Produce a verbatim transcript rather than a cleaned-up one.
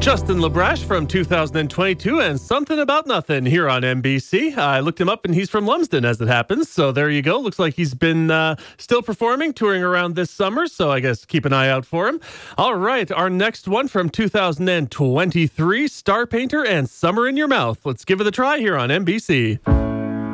Justin LaBrache from two thousand twenty-two and Something About Nothing here on N B C. I looked him up and he's from Lumsden as it happens. So there you go. Looks like he's been uh, still performing, touring around this summer. So I guess keep an eye out for him. All right. Our next one from two thousand twenty-three, Star Painter and Summer in Your Mouth. Let's give it a try here on N B C.